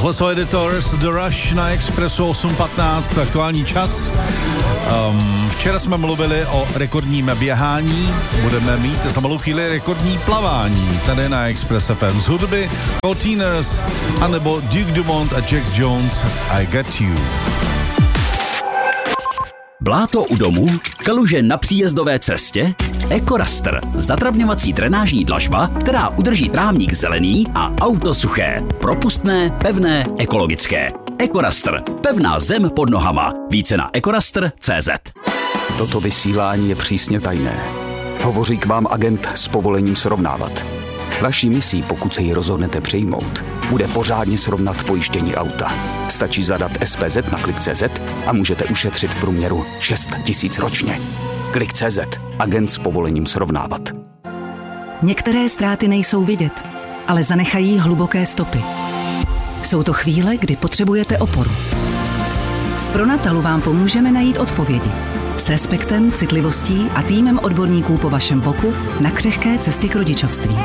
Tohle jsou Editors, The Rush na Expressu 8:15, aktuální čas. Včera jsme mluvili o rekordním běhání, budeme mít za malou chvíli rekordní plavání tady na Express FM. Z hudby Cold-Teeners anebo Duke Dumont a Jax Jones I Get You. Bláto u domu, kaluže na příjezdové cestě, EcoRaster, zatravňovací drenážní dlažba, která udrží trávník zelený a auto suché, propustné, pevné, ekologické. EcoRaster, pevná zem pod nohama. Více na ecoraster.cz. Toto vysílání je přísně tajné. Hovoří k vám agent s povolením srovnávat. Vaší misí, pokud se ji rozhodnete přijmout, bude pořádně srovnat pojištění auta. Stačí zadat SPZ na Klik.cz a můžete ušetřit v průměru 6 000 ročně. Klik.cz. Agent s povolením srovnávat. Některé ztráty nejsou vidět, ale zanechají hluboké stopy. Jsou to chvíle, kdy potřebujete oporu. V Pronatalu vám pomůžeme najít odpovědi. S respektem, citlivostí a týmem odborníků po vašem boku na křehké cestě k rodičovství.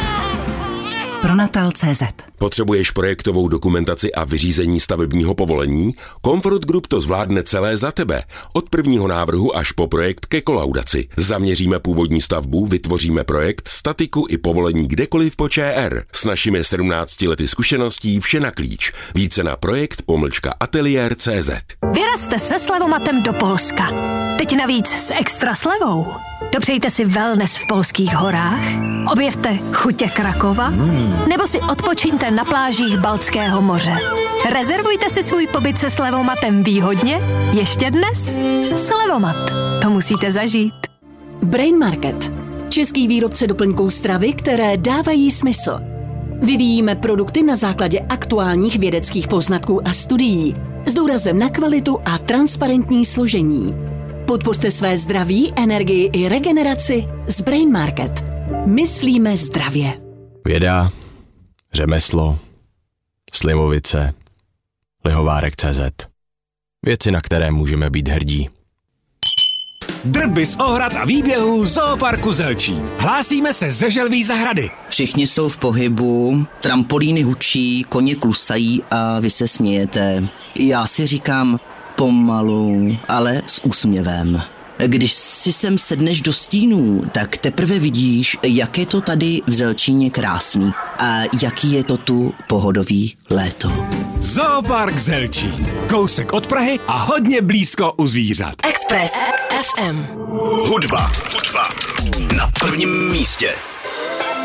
Pronatal.cz. Potřebuješ projektovou dokumentaci a vyřízení stavebního povolení? Comfort Group to zvládne celé za tebe. Od prvního návrhu až po projekt ke kolaudaci. Zaměříme původní stavbu, vytvoříme projekt, statiku i povolení kdekoliv po ČR. S našimi 17 lety zkušeností vše na klíč. Více na projekt-ateliér.cz. Vyrazte se Slevomatem do Polska. Teď navíc s extra slevou. Dopřejte si wellness v polských horách, objevte chutě Krakova, nebo si odpočiňte na plážích Baltského moře. Rezervujte si svůj pobyt se Slevomatem výhodně ještě dnes. Slevomat. To musíte zažít. Brain Market. Český výrobce doplňků stravy, které dávají smysl. Vyvíjíme produkty na základě aktuálních vědeckých poznatků a studií s důrazem na kvalitu a transparentní složení. Podpořte své zdraví, energii i regeneraci s Brain Market. Myslíme zdravě. Věda, řemeslo, Slimovice, Lihovárek.cz. Věci, na které můžeme být hrdí. Drby z ohrad a výběhů Zooparku Zelčín. Hlásíme se ze Želví zahrady. Všichni jsou v pohybu, trampolíny hučí, koně klusají a vy se smějete. Já si říkám pomalu, ale s úsměvem. Když si sem sedneš do stínů, tak teprve vidíš, jak je to tady v Zelčíně krásný a jaký je to tu pohodový léto. Zoopark Zelčín. Kousek od Prahy a hodně blízko u zvířat. Express FM. Hudba na prvním místě.